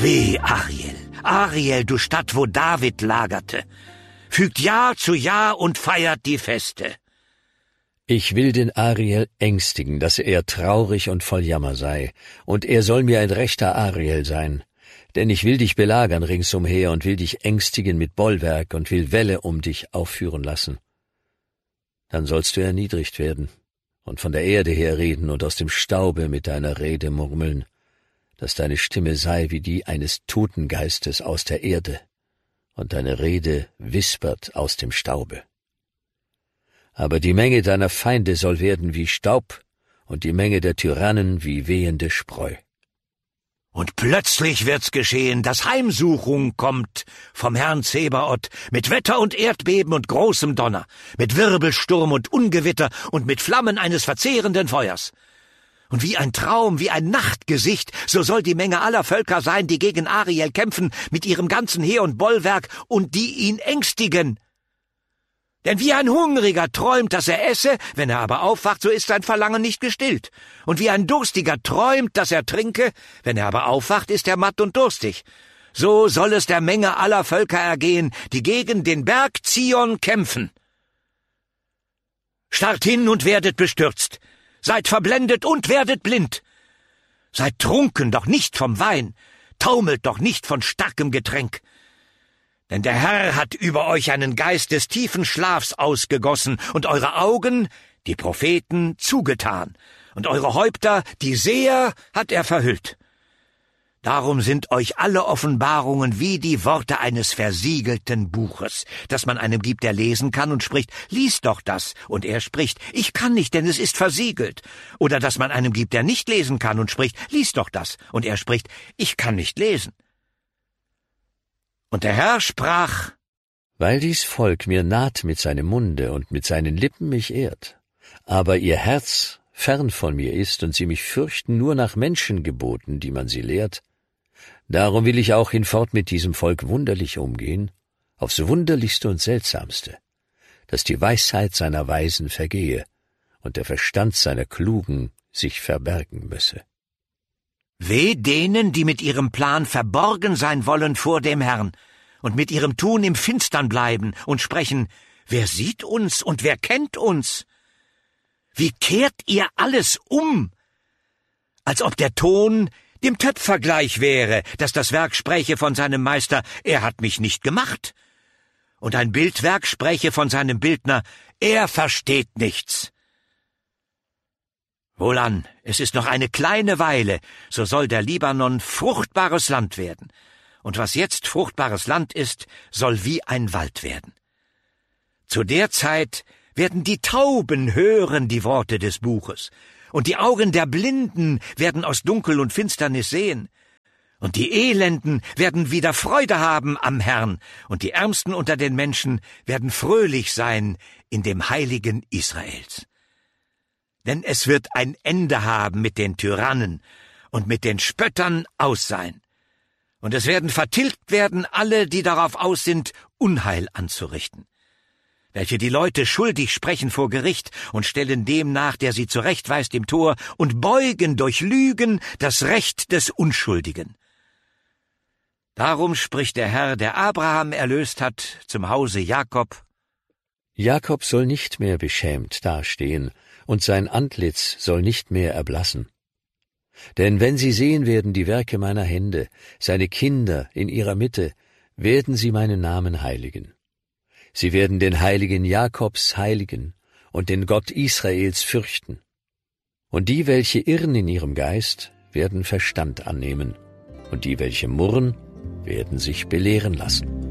Weh, Ariel, Ariel, du Stadt, wo David lagerte, fügt Jahr zu Jahr und feiert die Feste. Ich will den Ariel ängstigen, dass er traurig und voll Jammer sei, und er soll mir ein rechter Ariel sein. Denn ich will dich belagern ringsumher und will dich ängstigen mit Bollwerk und will Wälle um dich aufführen lassen. Dann sollst du erniedrigt werden und von der Erde her reden und aus dem Staube mit deiner Rede murmeln, dass deine Stimme sei wie die eines Totengeistes aus der Erde und deine Rede wispert aus dem Staube. Aber die Menge deiner Feinde soll werden wie Staub und die Menge der Tyrannen wie wehende Spreu. Und plötzlich wird's geschehen, dass Heimsuchung kommt vom Herrn Zebaoth, mit Wetter und Erdbeben und großem Donner, mit Wirbelsturm und Ungewitter und mit Flammen eines verzehrenden Feuers. Und wie ein Traum, wie ein Nachtgesicht, so soll die Menge aller Völker sein, die gegen Ariel kämpfen, mit ihrem ganzen Heer und Bollwerk und die ihn ängstigen. Denn wie ein Hungriger träumt, dass er esse, wenn er aber aufwacht, so ist sein Verlangen nicht gestillt. Und wie ein Durstiger träumt, dass er trinke, wenn er aber aufwacht, ist er matt und durstig. So soll es der Menge aller Völker ergehen, die gegen den Berg Zion kämpfen. Starrt hin und werdet bestürzt, seid verblendet und werdet blind. Seid trunken, doch nicht vom Wein, taumelt doch nicht von starkem Getränk. Denn der Herr hat über euch einen Geist des tiefen Schlafs ausgegossen und eure Augen, die Propheten, zugetan, und eure Häupter, die Seher, hat er verhüllt. Darum sind euch alle Offenbarungen wie die Worte eines versiegelten Buches, das man einem gibt, der lesen kann und spricht, lies doch das, und er spricht, ich kann nicht, denn es ist versiegelt. Oder dass man einem gibt, der nicht lesen kann und spricht, lies doch das, und er spricht, ich kann nicht lesen. Und der Herr sprach, weil dies Volk mir naht mit seinem Munde und mit seinen Lippen mich ehrt, aber ihr Herz fern von mir ist und sie mich fürchten nur nach Menschengeboten, die man sie lehrt, darum will ich auch hinfort mit diesem Volk wunderlich umgehen, aufs Wunderlichste und Seltsamste, dass die Weisheit seiner Weisen vergehe und der Verstand seiner Klugen sich verbergen müsse. Weh denen, die mit ihrem Plan verborgen sein wollen vor dem Herrn und mit ihrem Tun im Finstern bleiben und sprechen, wer sieht uns und wer kennt uns? Wie kehrt ihr alles um? Als ob der Ton dem Töpfer gleich wäre, dass das Werk spräche von seinem Meister, er hat mich nicht gemacht. Und ein Bildwerk spräche von seinem Bildner, er versteht nichts. Wohlan, es ist noch eine kleine Weile, so soll der Libanon fruchtbares Land werden. Und was jetzt fruchtbares Land ist, soll wie ein Wald werden. Zu der Zeit werden die Tauben hören die Worte des Buches, und die Augen der Blinden werden aus Dunkel und Finsternis sehen. Und die Elenden werden wieder Freude haben am Herrn, und die Ärmsten unter den Menschen werden fröhlich sein in dem Heiligen Israels. Denn es wird ein Ende haben mit den Tyrannen und mit den Spöttern aus sein. Und es werden vertilgt werden alle, die darauf aus sind, Unheil anzurichten, welche die Leute schuldig sprechen vor Gericht und stellen dem nach, der sie zurechtweist im Tor, und beugen durch Lügen das Recht des Unschuldigen. Darum spricht der Herr, der Abraham erlöst hat, zum Hause Jakob: Jakob soll nicht mehr beschämt dastehen, und sein Antlitz soll nicht mehr erblassen. Denn wenn sie sehen werden die Werke meiner Hände, seine Kinder in ihrer Mitte, werden sie meinen Namen heiligen. Sie werden den Heiligen Jakobs heiligen und den Gott Israels fürchten. Und die, welche irren in ihrem Geist, werden Verstand annehmen, und die, welche murren, werden sich belehren lassen.